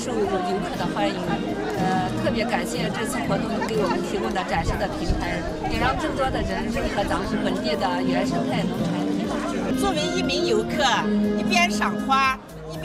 受游客的欢迎。特别感谢这次活动给我们提供的展示的平台，也让更多的人认可咱们本地的原生态农产品。 作为一名游客，一边赏花，